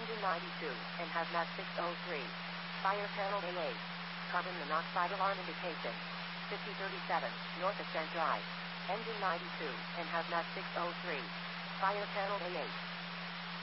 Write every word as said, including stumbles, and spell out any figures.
Engine ninety-two, and hazmat six oh three. Fire panel A eight. Carbon monoxide alarm indication. fifty thirty-seven, North Ascent Drive. Engine ninety-two, and hazmat six oh three. Fire panel A eight.